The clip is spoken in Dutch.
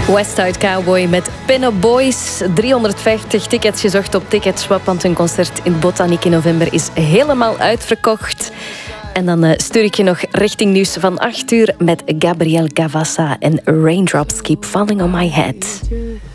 Westside Cowboy met Pin-Up Boys. 350 tickets gezocht op Ticketswap, want hun concert in Botaniek in november is helemaal uitverkocht. En dan stuur ik je nog richting nieuws van 8 uur met Gabriel Gavassa en Raindrops Keep Falling on My Head.